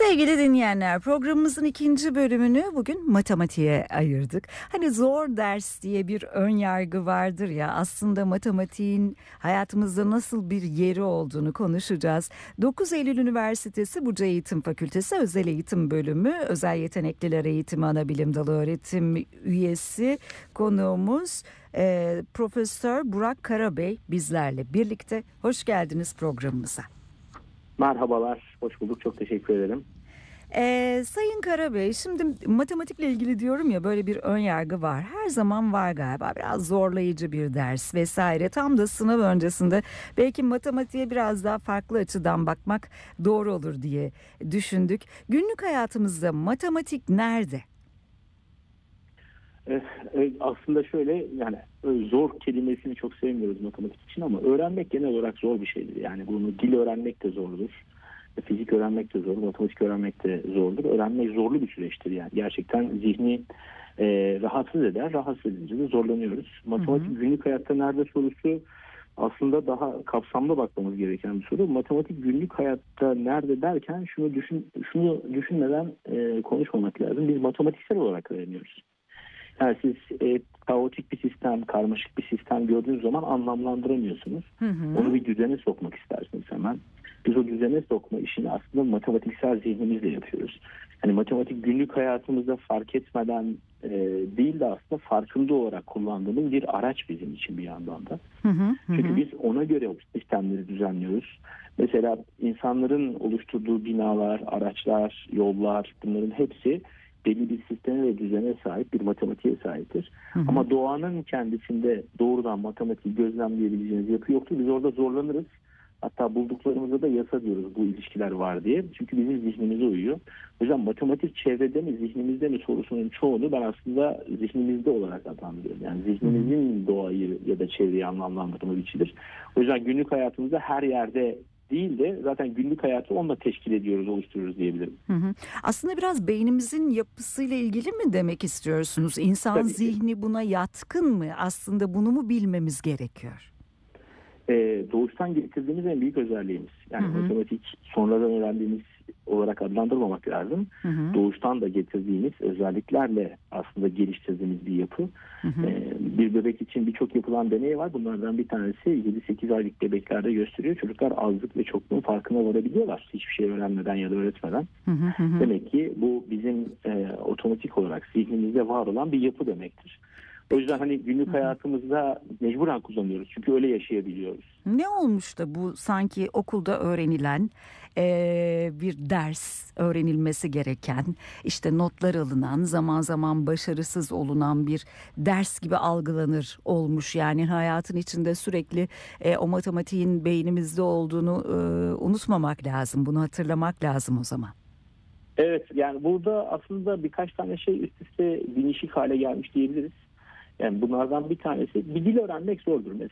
Sevgili dinleyenler, programımızın ikinci bölümünü bugün matematiğe ayırdık. Hani zor ders diye bir ön yargı vardır ya, aslında matematiğin hayatımızda nasıl bir yeri olduğunu konuşacağız. 9 Eylül Üniversitesi Buca Eğitim Fakültesi Özel Eğitim Bölümü Özel Yetenekliler Eğitimi Anabilim Dalı öğretim üyesi konuğumuz Profesör Burak Karabey bizlerle birlikte. Hoş geldiniz programımıza. Merhabalar, hoş bulduk. Çok teşekkür ederim. Sayın Karabey, şimdi matematikle ilgili diyorum ya, böyle bir ön yargı var. Her zaman var galiba, biraz zorlayıcı bir ders vesaire. Tam da sınav öncesinde belki matematiğe biraz daha farklı açıdan bakmak doğru olur diye düşündük. Günlük hayatımızda matematik nerede? Aslında şöyle, yani zor kelimesini çok sevmiyoruz matematik için ama öğrenmek genel olarak zor bir şeydir. Yani bunu dil öğrenmek de zordur. Fizik öğrenmek de zor, matematik öğrenmek de zordur. Öğrenmek zorlu bir süreçtir yani. Gerçekten zihni rahatsız eder. Rahatsız edince de zorlanıyoruz. Matematik günlük hayatta nerede sorusu aslında daha kapsamlı bakmamız gereken bir soru. Matematik günlük hayatta nerede derken şunu düşünmeden konuşmamak lazım. Biz matematiksel olarak öğreniyoruz. Yani siz kaotik bir sistem, karmaşık bir sistem gördüğünüz zaman anlamlandıramıyorsunuz. Onu bir düzene sokmak istersiniz hemen. Biz o düzene sokma işini aslında matematiksel zihnimizle yapıyoruz. Yani matematik günlük hayatımızda fark etmeden değil de aslında farkında olarak kullandığımız bir araç bizim için bir yandan da. Çünkü biz ona göre o sistemleri düzenliyoruz. Mesela insanların oluşturduğu binalar, araçlar, yollar, bunların hepsi belli bir sisteme ve düzene sahip, bir matematiğe sahiptir. Ama doğanın kendisinde doğrudan matematiği gözlemleyebileceğiniz yapı yoktur. Biz orada zorlanırız. Hatta bulduklarımızda da yasa diyoruz, bu ilişkiler var diye. Çünkü bizim zihnimize uyuyor. O yüzden matematik çevrede mi, zihnimizde mi sorusunun çoğunu ben aslında zihnimizde olarak adlandırıyorum. Yani zihnimizin doğayı ya da çevreyi anlamlandırma biçidir. O yüzden günlük hayatımızda her yerde değil de zaten günlük hayatı onunla teşkil ediyoruz, oluşturuyoruz diyebilirim. Aslında biraz beynimizin yapısıyla ilgili mi demek istiyorsunuz? İnsan Tabii ki. zihni buna yatkın mı? Aslında bunu mu bilmemiz gerekiyor? Doğuştan getirdiğimiz en büyük özelliğimiz. Yani matematik sonradan öğrendiğimiz olarak adlandırmamak lazım. Doğuştan da getirdiğimiz özelliklerle aslında geliştirdiğimiz bir yapı. Bir bebek için birçok yapılan deney var. Bunlardan bir tanesi 7-8 aylık bebeklerde gösteriyor. Çocuklar azlık ve çokluğun farkına varabiliyorlar. Hiçbir şey öğrenmeden ya da öğretmeden. Demek ki bu bizim otomatik olarak zihnimizde var olan bir yapı demektir. O yüzden hani günlük hayatımızda mecburen kullanıyoruz. Çünkü öyle yaşayabiliyoruz. Ne olmuş da bu sanki okulda öğrenilen bir ders, öğrenilmesi gereken, işte notlar alınan, zaman zaman başarısız olunan bir ders gibi algılanır olmuş. Yani hayatın içinde sürekli o matematiğin beynimizde olduğunu unutmamak lazım. Bunu hatırlamak lazım o zaman. Evet, yani burada aslında birkaç tane şey üst üste binişik hale gelmiş diyebiliriz. Yani bunlardan bir tanesi, bir dil öğrenmek zordur mesela.